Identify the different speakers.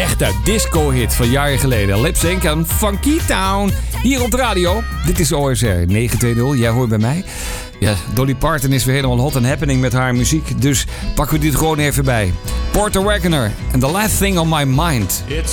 Speaker 1: echte disco-hit van jaren geleden. Lip Sync aan Funky Town. Hier op de radio. Dit is OSR 920. Jij hoort bij mij. Ja, Dolly Parton is weer helemaal hot and happening met haar muziek. Dus pakken we dit gewoon even bij. Porter Wagoner en The Last Thing on My Mind.
Speaker 2: It's